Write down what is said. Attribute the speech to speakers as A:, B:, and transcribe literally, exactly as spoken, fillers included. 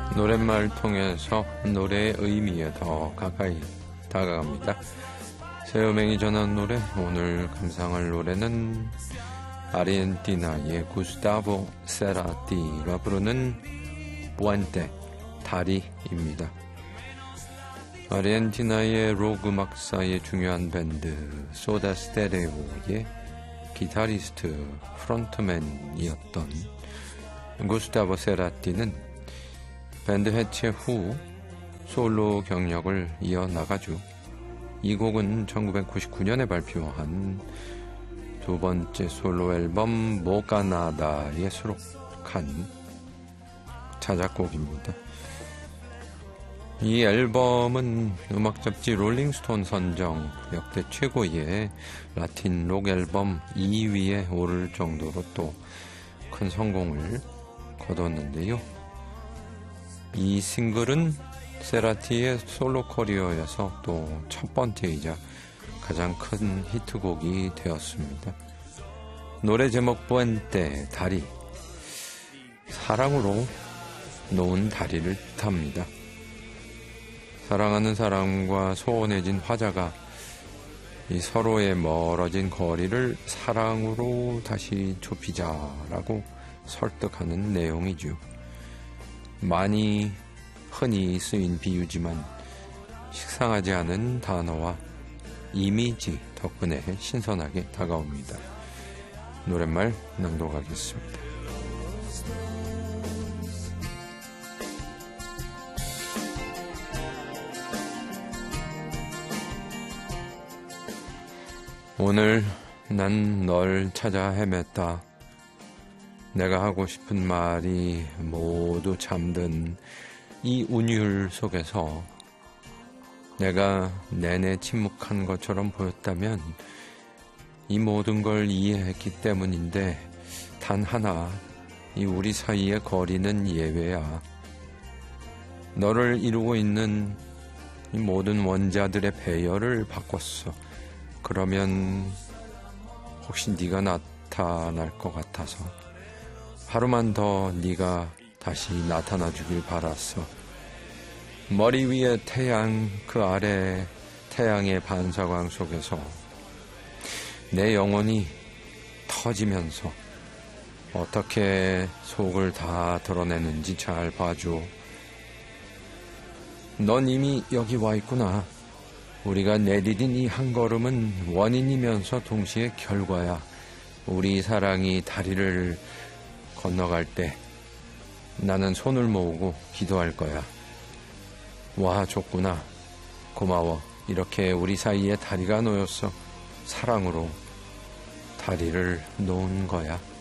A: 노랫말 통해서 노래의 의미에 더 가까이 다가갑니다. 새요맹이 전한 노래, 오늘 감상할 노래는 아르헨티나의 구스타보 세라티가 부르는 뿌엔테, 다리입니다. 아르헨티나의 록 음악사의 중요한 밴드 소다 스테레오의 기타리스트 프론트맨이었던 구스타보 세라티는 밴드 해체 후 솔로 경력을 이어나가죠. 이 곡은 천구백구십구 년에 발표한 두 번째 솔로 앨범 모카나다에 수록한 자작곡입니다. 이 앨범은 음악 잡지 롤링스톤 선정 역대 최고의 라틴 록 앨범 이 위에 오를 정도로 또 큰 성공을 거뒀는데요. 이 싱글은 세라티의 솔로 커리어에서 또 첫 번째이자 가장 큰 히트곡이 되었습니다. 노래 제목 뿌엔테, 다리. 사랑으로 놓은 다리를 뜻합니다. 사랑하는 사람과 소원해진 화자가 이 서로의 멀어진 거리를 사랑으로 다시 좁히자라고 설득하는 내용이죠. 많이 흔히 쓰인 비유지만 식상하지 않은 단어와 이미지 덕분에 신선하게 다가옵니다. 노랫말 낭독하겠습니다. 오늘 난 널 찾아 헤맸다. 내가 하고 싶은 말이 모두 잠든 이 운율 속에서 내가 내내 침묵한 것처럼 보였다면 이 모든 걸 이해했기 때문인데 단 하나, 이 우리 사이의 거리는 예외야. 너를 이루고 있는 이 모든 원자들의 배열을 바꿨어. 그러면 혹시 네가 나타날 것 같아서 하루만 더 네가 다시 나타나 주길 바랐어. 머리 위에 태양, 그 아래 태양의 반사광 속에서 내 영혼이 터지면서 어떻게 속을 다 드러내는지 잘 봐줘. 넌 이미 여기 와 있구나. 우리가 내디딘 이 한 걸음은 원인이면서 동시에 결과야. 우리 사랑이 다리를 건너갈 때 나는 손을 모으고 기도할 거야. 와, 줬구나. 고마워. 이렇게 우리 사이에 다리가 놓였어. 사랑으로 다리를 놓은 거야.